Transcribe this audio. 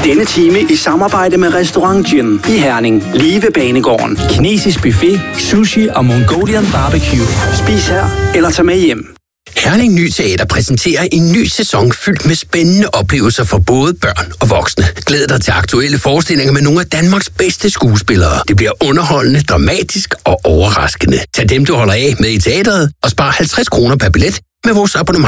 Denne time i samarbejde med Restaurant Gin i Herning. Lige ved Banegården. Kinesisk buffet, sushi og Mongolian barbecue. Spis her eller tag med hjem. Herning Ny Teater præsenterer en ny sæson fyldt med spændende oplevelser for både børn og voksne. Glæd dig til aktuelle forestillinger med nogle af Danmarks bedste skuespillere. Det bliver underholdende, dramatisk og overraskende. Tag dem, du holder af med i teateret, og spar 50 kroner per billet med vores abonnement.